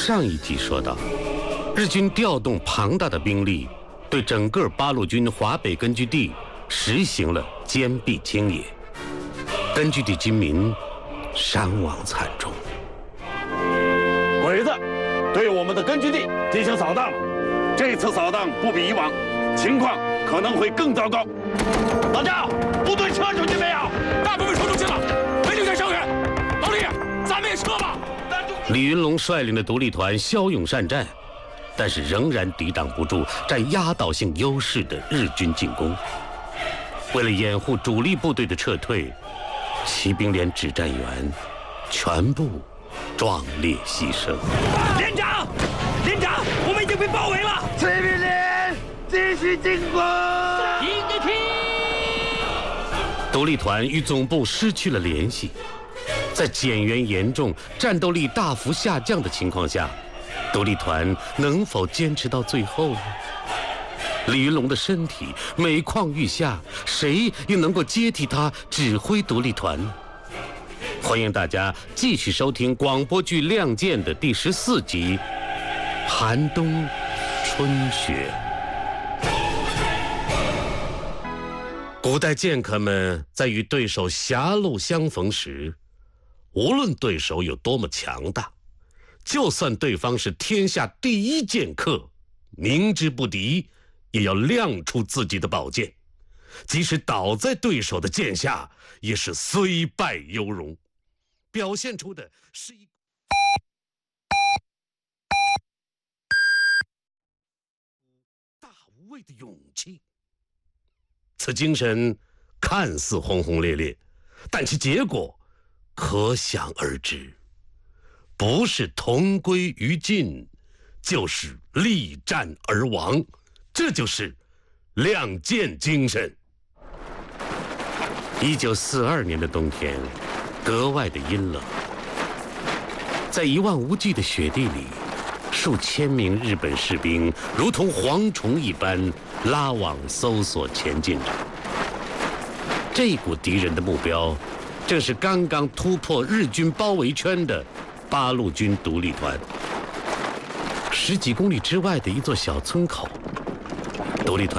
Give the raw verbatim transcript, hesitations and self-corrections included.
上一集说到，日军调动庞大的兵力，对整个八路军华北根据地实行了坚壁清野，根据地军民伤亡惨重。 鬼子对我们的根据地进行扫荡，这次扫荡不比以往，情况可能会更糟糕。老赵，部队撤出去没有？ 大部分撤出去了，没留下伤员。老李，咱们也撤吧。 李云龙率领的独立团骁勇善战，但是仍然抵挡不住占压倒性优势的日军进攻。为了掩护主力部队的撤退，骑兵连指战员全部壮烈牺牲。 连长，连长，我们已经被包围了。 崔命令，继续进攻！ 一个踢！ 独立团与总部失去了联系，在减员严重、战斗力大幅下降的情况下，独立团能否坚持到最后呢？李云龙的身体每况愈下，谁又能够接替他指挥独立团呢？欢迎大家继续收听广播剧《亮剑》的第十四集《寒冬春雪》。古代剑客们在与对手狭路相逢时，无论对手有多么强大，就算对方是天下第一剑客，明知不敌，也要亮出自己的宝剑，即使倒在对手的剑下，也是虽败犹荣，表现出的是一大无畏的勇气。此精神看似轰轰烈烈，但其结果可想而知，不是同归于尽，就是力战而亡，这就是亮剑精神。一九四二年的冬天格外的阴冷，在一望无际的雪地里，数千名日本士兵如同蝗虫一般拉网搜索前进着。这股敌人的目标正是刚刚突破日军包围圈的八路军独立团。十几公里之外的一座小村口，独立团